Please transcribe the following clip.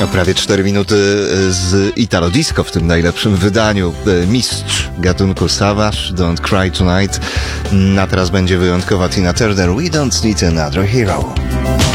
Prawie 4 minuty z Italo Disco w tym najlepszym wydaniu. Mistrz gatunku Savage, Don't Cry Tonight. A teraz będzie wyjątkowa Tina Turner, We Don't Need Another Hero.